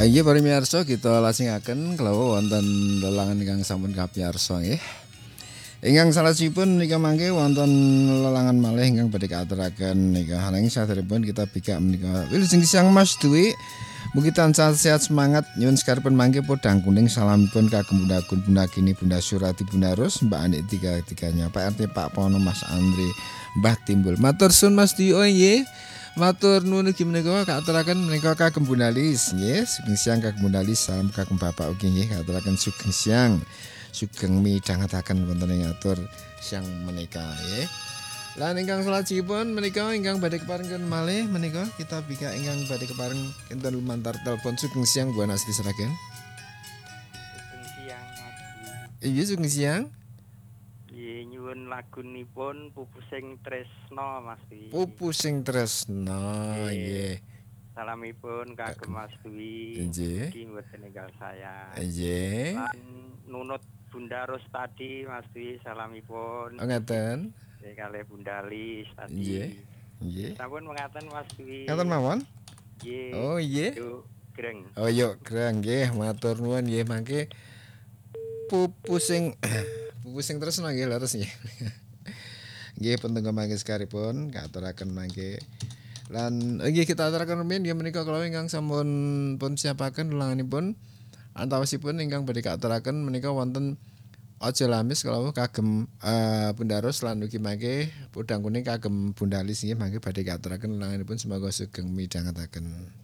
Inggih para miyarsa kita lajengaken kelawan wonten lelangan ingkang sampun kapiyarsa nggih. Ingkang salajengipun menika mangke wonten lelangan malih ingkang badhe kaaturaken nika nanging saderengipun kita bikak menika wilujeng siang Mas Dwi. Mugi tansah sehat semangat nyuwun sekarepun mangke podang kuning salamipun kagem Bunda Kini Bunda Surati Bunda Ros Mbak Anik tiga-tiganya Pak RT Pak Pono Mas Andre Mbah Timbul matur suwun Mas Dwi nggih. Matur nuwun ugi menika kaaturaken menika kagem Bunda Lis nggih. Sugeng siang kagem Bunda Lis salam kagem Bapak ugi nggih kaaturaken sugeng siang. Sugeng midhangetaken wonten ing atur siang menika nggih. Lan ingkang salajengipun menika ingkang badhe keparengaken malih menika kita bika ingkang badhe kepareng enten lumantar telepon sugeng siang Bu Anas diseraken. Sugeng siang Mas. Iya sugeng siang. Nggih nyuwun lagunipun Pupusing Tresno Mas Dwi. Pupusing Tresno nggih. Salamipun kagem Mas Dwi. Nggih. Mugi mboten ninggal saya. Nggih. Lan nunut Bunda Ros tadi Mas Dwi salamipun. Oh ngeten. Kalih Bunda Lis tadi. Nggih. Nggih. Sampun mengaten Mas Dwi. Ngaten mawon? Nggih. Oh nggih. Yuk greng. Oh yuk greng nggih matur nuwun nggih mangke pupusing Tresno nggih leres nggih. Nggih pentung mangke sekaripun kaaturaken mangke. Lan nggih kita aturaken rumiyin nggih menika kula ingkang sampun pun siapaken lelanganipun antawisipun ingkang badhe kaaturaken menika wonten Aja Lamis kalau kagem Bunda Ros lan ugi mangke podang kuning kagem Bunda Lis nggih mangke badhe kaaturaken lelanganipun semoga sugeng midhangetaken.